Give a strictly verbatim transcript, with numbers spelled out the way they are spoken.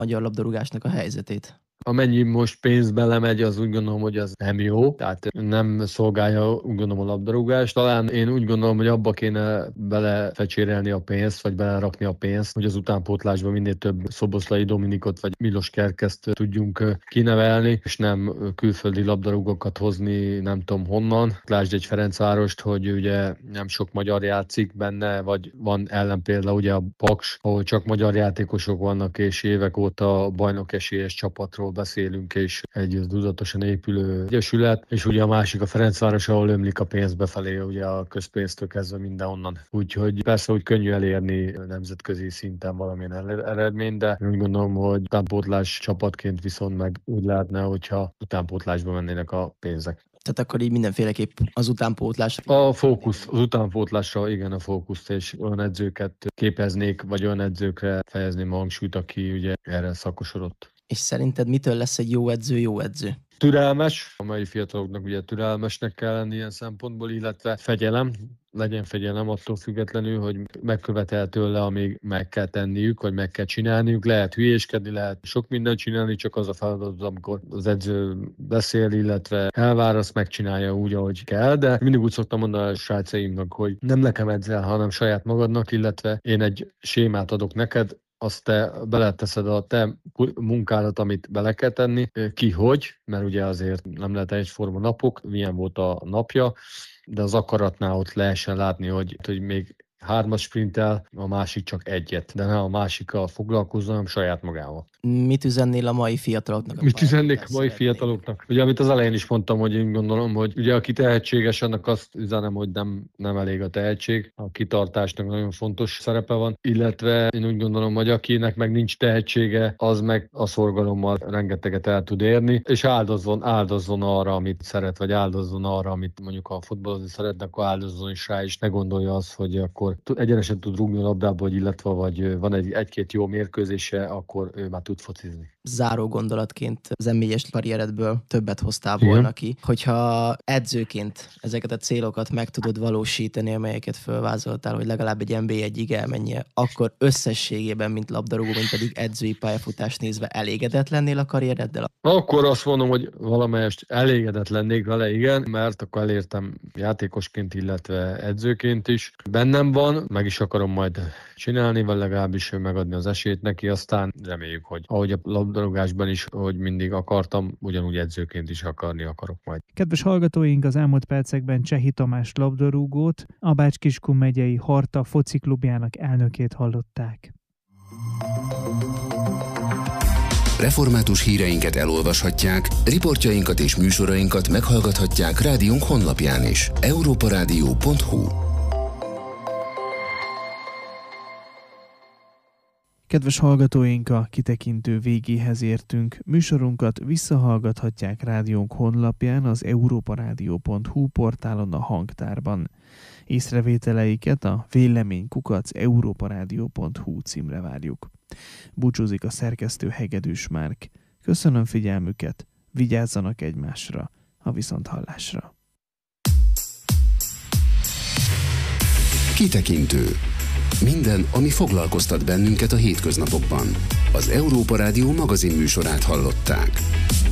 magyar labdarúgásnak a helyzetét? Amennyi most pénzbe lemegy, az úgy gondolom, hogy az nem jó, tehát nem szolgálja úgy gondolom a labdarúgást. Talán én úgy gondolom, hogy abba kéne belefecsérelni a pénzt, vagy belerakni a pénzt, hogy az utánpótlásban minél több Szoboszlai Dominikot, vagy Milos Kerkeszt tudjunk kinevelni, és nem külföldi labdarúgókat hozni nem tudom honnan. Lásd egy Ferencvárost, hogy ugye nem sok magyar játszik benne, vagy van ellenpélda ugye a Paks, ahol csak magyar játékosok vannak, és évek óta bajnok esélyes csapatról beszélünk, és egy tudatosan épülő egyesület, és ugye a másik a Ferencváros, ahol ömlik a pénz befelé, ugye a közpénztől kezdve mindenhonnan. Úgyhogy persze, hogy könnyű elérni nemzetközi szinten valamilyen eredményt, de úgy gondolom, hogy utánpótlás csapatként viszont meg úgy lehetne, hogyha utánpótlásba mennének a pénzek. Tehát akkor így mindenféleképp az utánpótlás. A fókusz, az utánpótlásra igen a fókuszt, és olyan edzőket képeznék, vagy olyan edzőkre fejezném a hangsúlyt, aki ugye erre szakosodott. És szerinted mitől lesz egy jó edző jó edző? Türelmes, a mai fiataloknak ugye türelmesnek kell lenni ilyen szempontból, illetve fegyelem, legyen fegyelem attól függetlenül, hogy megkövetel tőle, amíg meg kell tenniük, vagy meg kell csinálniuk. Lehet hülyéskedni, lehet sok mindent csinálni, csak az a feladat, amikor az edző beszél, illetve elvár, azt megcsinálja úgy, ahogy kell, de mindig úgy szoktam mondani a srácaimnak, hogy nem nekem edzel, hanem saját magadnak, illetve én egy sémát adok neked, azt te beleteszed a te munkádat, amit bele kell tenni, ki hogy, mert ugye azért nem lehet egyforma napok, milyen volt a napja, de az akaratnál ott lehessen látni, hogy, hogy még hármat sprintel, a másik csak egyet, de ne a másikkal foglalkozzon, hanem saját magával. Mit üzennél a mai fiataloknak? Mit üzennék a mai fiataloknak? Ugye, amit az elején is mondtam, hogy én gondolom, hogy ugye aki tehetséges, annak azt üzenem, hogy nem, nem elég a tehetség. A kitartásnak nagyon fontos szerepe van, illetve én úgy gondolom, hogy akinek meg nincs tehetsége, az meg a szorgalommal rengeteget el tud érni, és áldozzon, áldozzon arra, amit szeret, vagy áldozzon arra, amit mondjuk a futballozni szeretne, akkor áldozzon is rá, és ne gondolja azt, hogy akkor egyenesen tud rúgni a labdába, vagy illetve vagy van egy, egy-két jó mérkőzése, akkor ő már tud focizni. Záró gondolatként az em négyes karrieredből többet hoztál volna Igen. ki. Hogyha edzőként ezeket a célokat meg tudod valósítani, amelyeket fölvázoltál, hogy legalább egy en bé egyig elmenjél, akkor összességében, mint labdarúgó, mint pedig edzői pályafutást nézve elégedett lennél a karriereddel? Akkor azt mondom, hogy valamelyest elégedett lennék vele, igen, mert akkor elértem játékosként, illetve edzőként is. Bennem van, meg is akarom majd csinálni, vagy legalábbis megadni az esélyt neki, aztán reméljük, hogy ahogy a labdarúgásban is, hogy mindig akartam, ugyanúgy edzőként is akarni akarok majd. Kedves hallgatóink, az elmúlt percekben Csehi Tamás labdarúgót, a Bács-Kiskun megyei Harta fociklubjának elnökét hallották. Református híreinket elolvashatják, riportjainkat és műsorainkat meghallgathatják rádiónk honlapján is. európa rádió pont hu. Kedves hallgatóink, a kitekintő végéhez értünk. Műsorunkat visszahallgathatják rádiónk honlapján, az európa rádió pont hu portálon, a hangtárban. Észrevételeiket a vélemény kukac európa rádió pont hu címre várjuk. Búcsúzik a szerkesztő Hegedűs Márk. Köszönöm figyelmüket, vigyázzanak egymásra, a viszonthallásra. Kitekintő. Minden, ami foglalkoztat bennünket a hétköznapokban. Az Európa Rádió magazin műsorát hallották.